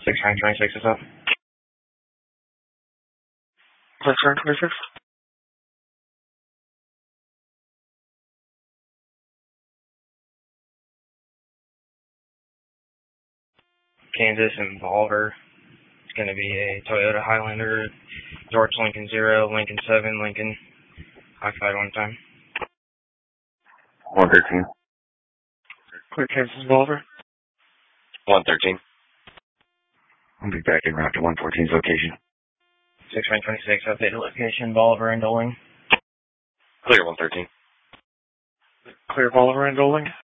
626 is up. 626. Kansas and Bolivar. It's going to be a Toyota Highlander, George Lincoln 0, Lincoln 7, Lincoln. High 5 1 time. 113. Clear Kansas and Bolivar. 113. I'll be back en route to 114's location. 626, update the location, Bolivar and Doling. Clear 113. Clear Bolivar and Doling.